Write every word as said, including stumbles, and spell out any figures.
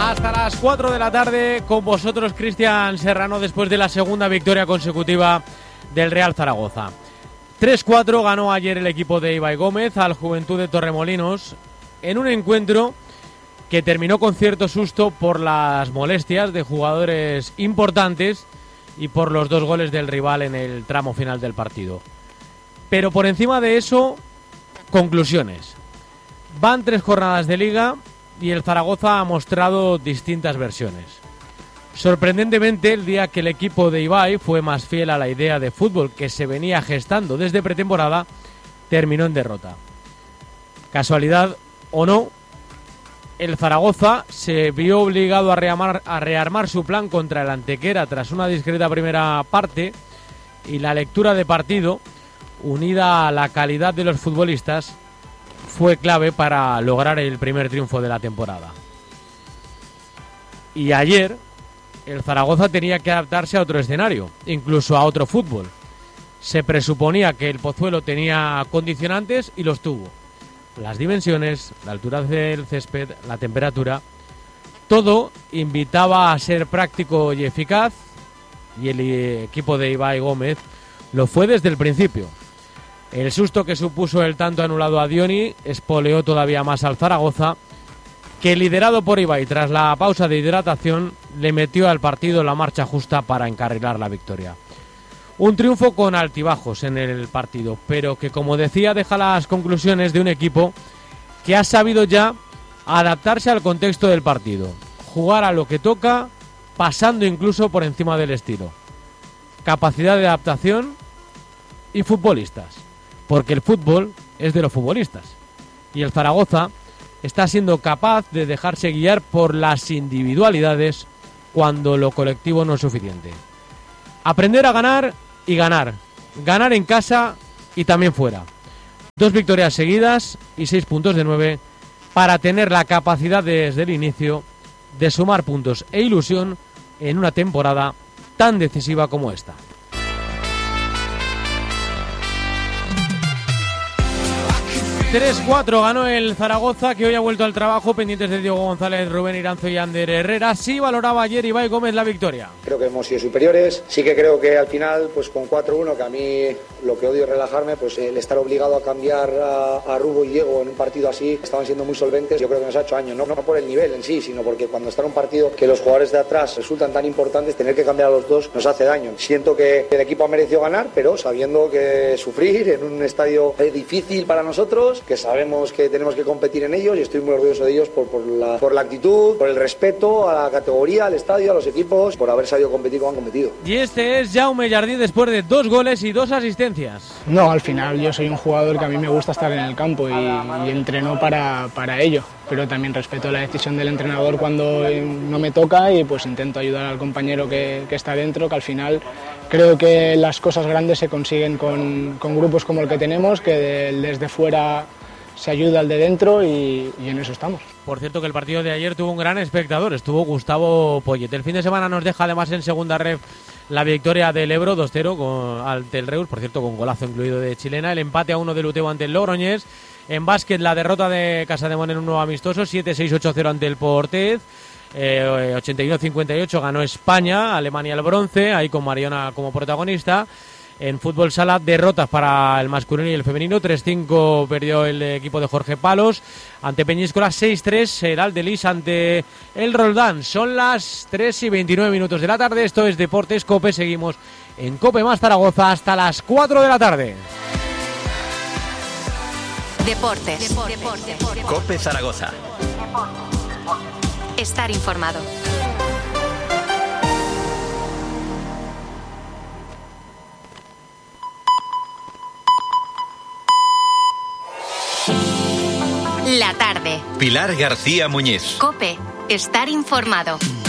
Hasta las cuatro de la tarde con vosotros, Cristian Serrano, después de la segunda victoria consecutiva del Real Zaragoza. tres cuatro ganó ayer el equipo de Ibai Gómez al Juventud de Torremolinos en un encuentro que terminó con cierto susto por las molestias de jugadores importantes y por los dos goles del rival en el tramo final del partido. Pero por encima de eso, conclusiones. Van tres jornadas de liga y el Zaragoza ha mostrado distintas versiones. Sorprendentemente, el día que el equipo de Ibai fue más fiel a la idea de fútbol que se venía gestando desde pretemporada, terminó en derrota. Casualidad o no, el Zaragoza se vio obligado a rearmar, a rearmar su plan contra el Antequera tras una discreta primera parte, y la lectura de partido, unida a la calidad de los futbolistas, fue clave para lograr el primer triunfo de la temporada. Y ayer el Zaragoza tenía que adaptarse a otro escenario, incluso a otro fútbol. Se presuponía que el Pozuelo tenía condicionantes y los tuvo. Las dimensiones, la altura del césped, la temperatura, todo invitaba a ser práctico y eficaz, y el equipo de Ibai Gómez lo fue desde el principio. El susto que supuso el tanto anulado a Dioni espoleó todavía más al Zaragoza, que liderado por Ibai tras la pausa de hidratación le metió al partido la marcha justa para encarrilar la victoria. Un triunfo con altibajos en el partido, pero que, como decía, deja las conclusiones de un equipo que ha sabido ya adaptarse al contexto del partido, jugar a lo que toca, pasando incluso por encima del estilo. Capacidad de adaptación y futbolistas, porque el fútbol es de los futbolistas, y el Zaragoza está siendo capaz de dejarse guiar por las individualidades cuando lo colectivo no es suficiente. Aprender a ganar y ganar. Ganar en casa y también fuera. Dos victorias seguidas y seis puntos de nueve para tener la capacidad desde el inicio de sumar puntos e ilusión en una temporada tan decisiva como esta. tres cuatro ganó el Zaragoza, que hoy ha vuelto al trabajo, pendientes de Diego González, Rubén Iranzo y Ander Herrera. Sí valoraba ayer Ibai Gómez la victoria. Creo que hemos sido superiores. Sí que creo que al final, pues con cuatro uno, que a mí lo que odio es relajarme, pues el estar obligado a cambiar a, a Rubo y Diego en un partido así, estaban siendo muy solventes. Yo creo que nos ha hecho años, no, no por el nivel en sí, sino porque cuando está en un partido que los jugadores de atrás resultan tan importantes, tener que cambiar a los dos nos hace daño. Siento que el equipo ha merecido ganar, pero sabiendo que sufrir en un estadio difícil para nosotros, que sabemos que tenemos que competir en ellos, y estoy muy orgulloso de ellos por, por, la, por la actitud, por el respeto a la categoría, al estadio, a los equipos, por haber sabido competir como han competido. Y este es Jaume Jardí después de dos goles y dos asistencias. No, al final yo soy un jugador que a mí me gusta estar en el campo y, y entreno para, para ello, pero también respeto la decisión del entrenador cuando no me toca, y pues intento ayudar al compañero que, que está dentro, que al final creo que las cosas grandes se consiguen con, con grupos como el que tenemos, que de, desde fuera se ayuda al de dentro, y, y en eso estamos. Por cierto, que el partido de ayer tuvo un gran espectador, estuvo Gustavo Poyet. El fin de semana nos deja además en segunda ref la victoria del Ebro dos cero con, ante el Reus, por cierto con golazo incluido de chilena, el empate a uno de Utebo ante el Logroñés. En básquet, la derrota de Casademón en un nuevo amistoso, siete seis ocho cero ante el Portez. Eh, ochenta y uno cincuenta y ocho ganó España, Alemania el bronce, ahí con Mariona como protagonista. En fútbol sala, derrotas para el masculino y el femenino. tres cinco perdió el equipo de Jorge Palos ante Peñíscola. seis tres el Aldelis ante el Roldán. Son las tres y veintinueve minutos de la tarde. Esto es Deportes Cope. Seguimos en Cope más Zaragoza hasta las cuatro de la tarde. Deportes. Deportes. Deportes. Cope Zaragoza. Estar informado. La tarde. Pilar García Muñiz. Cope, estar informado.